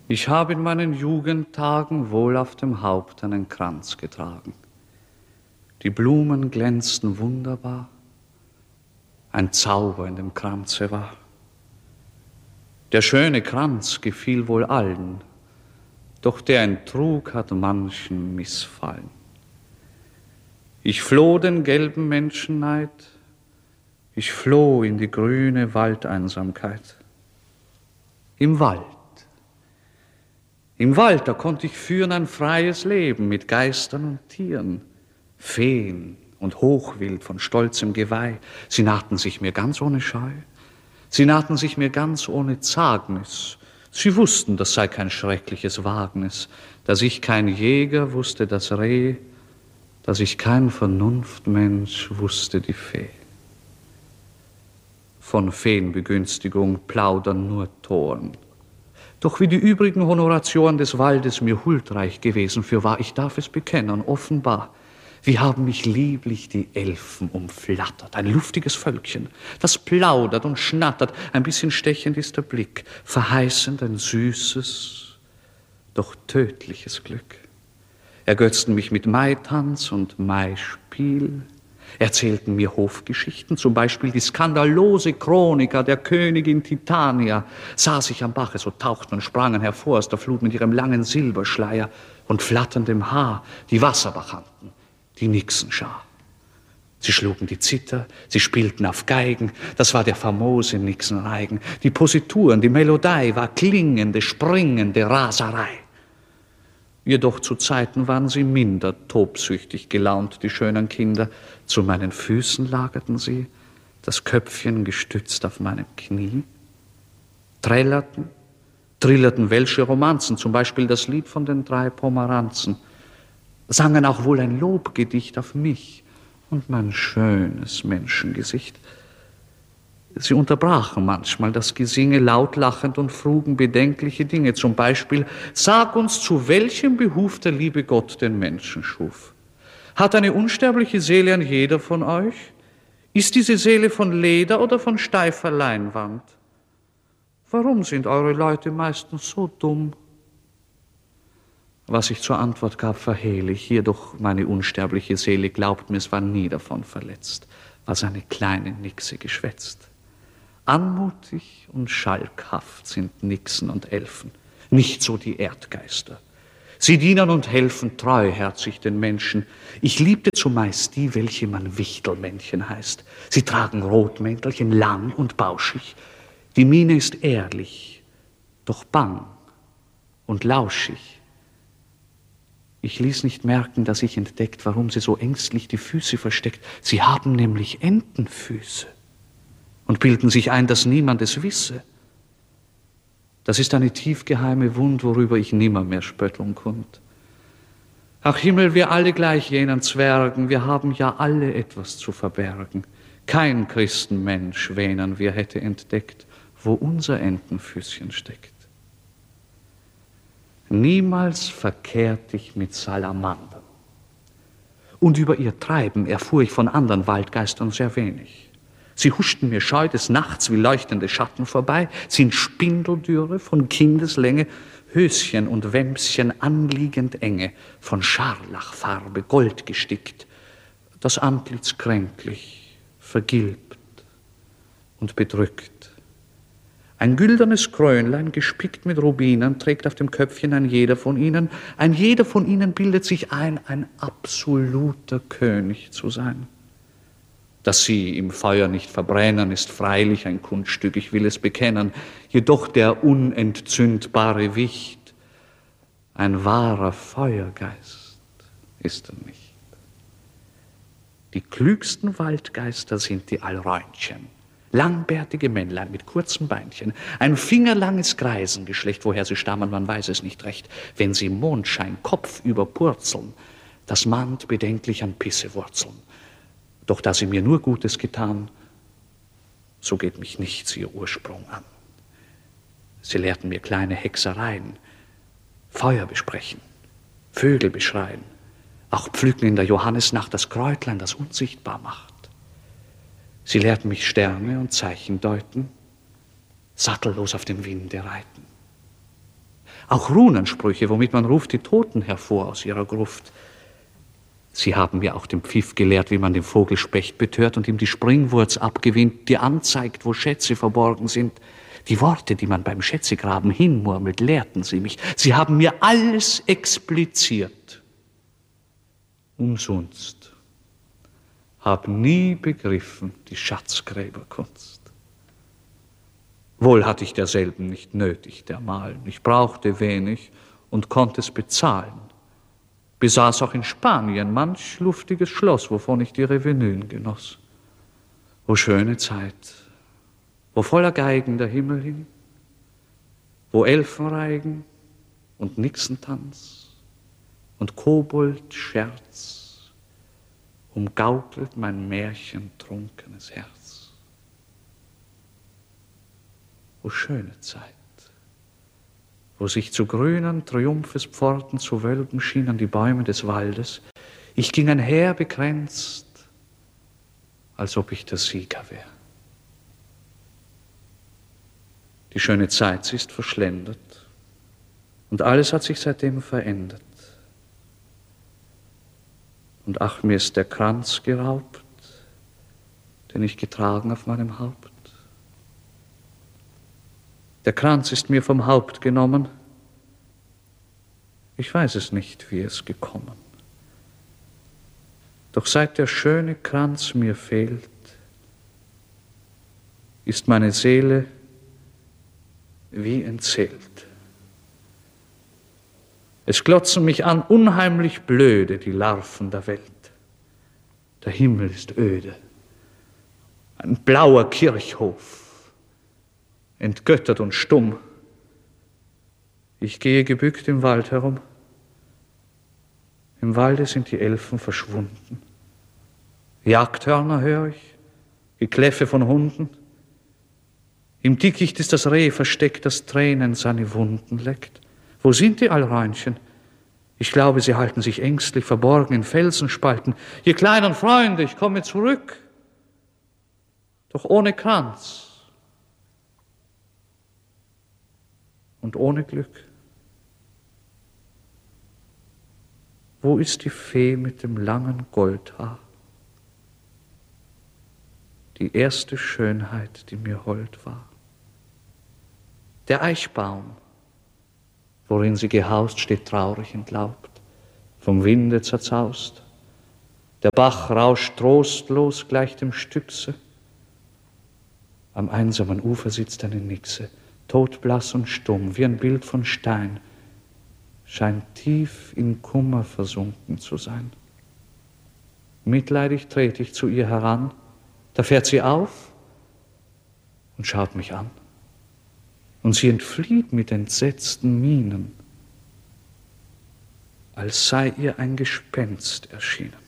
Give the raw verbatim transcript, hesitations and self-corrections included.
Ich habe in meinen Jugendtagen wohl auf dem Haupt einen Kranz getragen. Die Blumen glänzten wunderbar, ein Zauber in dem Kranze war. Der schöne Kranz gefiel wohl allen, doch der ihn trug, hat manchen missfallen. Ich floh den gelben Menschenneid, ich floh in die grüne Waldeinsamkeit. Im Wald, im Wald, da konnte ich führen ein freies Leben mit Geistern und Tieren, Feen und Hochwild von stolzem Geweih. Sie nahten sich mir ganz ohne Scheu, sie nahten sich mir ganz ohne Zagnis. Sie wussten, das sei kein schreckliches Wagnis, dass ich kein Jäger wusste das Reh, dass ich kein Vernunftmensch wusste die Fee. Von Feenbegünstigung plaudern nur Toren. Doch wie die übrigen Honoratioren des Waldes mir huldreich gewesen, fürwahr, ich darf es bekennen, offenbar, wie haben mich lieblich die Elfen umflattert, ein luftiges Völkchen, das plaudert und schnattert, ein bisschen stechend ist der Blick, verheißend ein süßes, doch tödliches Glück. Ergötzten mich mit Maitanz und Maispiel, erzählten mir Hofgeschichten, zum Beispiel die skandalose Chronika der Königin Titania, saß ich am Bache, so tauchten und sprangen hervor aus der Flut mit ihrem langen Silberschleier und flatterndem Haar die Wasserbachanten, die Nixenschar. Sie schlugen die Zither, sie spielten auf Geigen, das war der famose Nixenreigen. Die Posituren, die Melodei war klingende, springende Raserei. Jedoch zu Zeiten waren sie minder tobsüchtig gelaunt, die schönen Kinder. Zu meinen Füßen lagerten sie, das Köpfchen gestützt auf meinem Knie, trällerten, trillerten welsche Romanzen, zum Beispiel das Lied von den drei Pomeranzen, sangen auch wohl ein Lobgedicht auf mich und mein schönes Menschengesicht. Sie unterbrachen manchmal das Gesinge laut lachend und frugen bedenkliche Dinge, zum Beispiel: Sag uns, zu welchem Behuf der liebe Gott den Menschen schuf. Hat eine unsterbliche Seele ein jeder von euch? Ist diese Seele von Leder oder von steifer Leinwand? Warum sind eure Leute meistens so dumm? Was ich zur Antwort gab, verhehle ich, jedoch meine unsterbliche Seele glaubt mir, es war nie davon verletzt, was eine kleine Nixe geschwätzt. Anmutig und schalkhaft sind Nixen und Elfen, nicht so die Erdgeister. Sie dienen und helfen treuherzig den Menschen. Ich liebte zumeist die, welche man Wichtelmännchen heißt. Sie tragen Rotmäntelchen, lang und bauschig. Die Miene ist ehrlich, doch bang und lauschig. Ich ließ nicht merken, dass ich entdeckt, warum sie so ängstlich die Füße versteckt. Sie haben nämlich Entenfüße und bilden sich ein, dass niemand es wisse. Das ist eine tiefgeheime Wund, worüber ich nimmermehr spötteln konnt. Ach Himmel, wir alle gleich jenen Zwergen, wir haben ja alle etwas zu verbergen. Kein Christenmensch, wähnen wir, hätte entdeckt, wo unser Entenfüßchen steckt. Niemals verkehrt ich mit Salamandern. Und über ihr Treiben erfuhr ich von anderen Waldgeistern sehr wenig. Sie huschten mir scheu des Nachts wie leuchtende Schatten vorbei, sind Spindeldürre von Kindeslänge, Höschen und Wämschen anliegend enge, von Scharlachfarbe gold gestickt, das Antlitz kränklich, vergilbt und bedrückt. Ein güldernes Krönlein, gespickt mit Rubinen, trägt auf dem Köpfchen ein jeder von ihnen. Ein jeder von ihnen bildet sich ein, ein absoluter König zu sein. Dass sie im Feuer nicht verbrennen, ist freilich ein Kunststück, ich will es bekennen. Jedoch der unentzündbare Wicht, ein wahrer Feuergeist ist er nicht. Die klügsten Waldgeister sind die Alräunchen, langbärtige Männlein mit kurzen Beinchen, ein fingerlanges Greisengeschlecht, woher sie stammen, man weiß es nicht recht. Wenn sie im Mondschein kopfüber purzeln, das mahnt bedenklich an Pissewurzeln. Doch da sie mir nur Gutes getan, so geht mich nichts ihr Ursprung an. Sie lehrten mir kleine Hexereien, Feuer besprechen, Vögel beschreien, auch pflücken in der Johannisnacht das Kräutlein, das unsichtbar macht. Sie lehrten mich Sterne und Zeichen deuten, sattellos auf dem Winde reiten. auch Runensprüche, womit man ruft die Toten hervor aus ihrer Gruft. Sie haben mir auch den Pfiff gelehrt, wie man den Vogelspecht betört und ihm die Springwurz abgewinnt, die anzeigt, wo Schätze verborgen sind. Die Worte, die man beim Schätzegraben hinmurmelt, lehrten sie mich. Sie haben mir alles expliziert. Umsonst. Hab nie begriffen die Schatzgräberkunst. Wohl hatte ich derselben nicht nötig, der Malen. Ich brauchte wenig und konnte es bezahlen. Besaß auch in Spanien manch luftiges Schloss, wovon ich die Revenuen genoss. O schöne Zeit, wo voller Geigen der Himmel hing, wo Elfenreigen und Nixentanz und Koboldscherz umgaukelt mein märchentrunkenes Herz. O schöne Zeit, wo sich zu grünen Triumphespforten zu wölben schienen die Bäume des Waldes. Ich ging einher bekränzt, als ob ich der Sieger wäre. Die schöne Zeit, sie ist verschlendet und alles hat sich seitdem verändert. Und ach, mir ist der Kranz geraubt, den ich getragen auf meinem Haupt. Der Kranz ist mir vom Haupt genommen. Ich weiß es nicht, wie es gekommen. Doch seit der schöne Kranz mir fehlt, ist meine Seele wie entzählt. Es glotzen mich an unheimlich blöde die Larven der Welt. Der Himmel ist öde, ein blauer Kirchhof, entgöttert und stumm. Ich gehe gebückt im Wald herum. Im Walde sind die Elfen verschwunden. Jagdhörner höre ich, Gekläffe von Hunden. Im Dickicht ist das Reh versteckt, das Tränen seine Wunden leckt. Wo sind die Alräunchen? Ich glaube, sie halten sich ängstlich verborgen in Felsenspalten. Ihr kleinen Freunde, ich komme zurück, doch ohne Kranz und ohne Glück. Wo ist die Fee mit dem langen Goldhaar? Die erste Schönheit, die mir hold war. Der Eichbaum, worin sie gehaust, steht traurig entlaubt, vom Winde zerzaust. Der Bach rauscht trostlos gleich dem Styxe. Am einsamen Ufer sitzt eine Nixe, todblass und stumm, wie ein Bild von Stein, scheint tief in Kummer versunken zu sein. Mitleidig trete ich zu ihr heran, da fährt sie auf und schaut mich an. Und sie entflieht mit entsetzten Mienen, als sei ihr ein Gespenst erschienen.